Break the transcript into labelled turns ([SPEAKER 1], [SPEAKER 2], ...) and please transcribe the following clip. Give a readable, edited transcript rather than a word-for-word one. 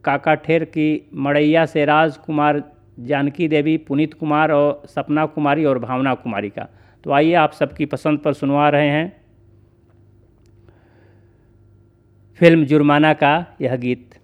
[SPEAKER 1] काकाठेर की मड़ैया से राजकुमार, जानकी देवी, पुनीत कुमार और सपना कुमारी और भावना कुमारी का। तो आइए आप सबकी पसंद पर सुनवा रहे हैं फिल्म जुर्माना का यह गीत।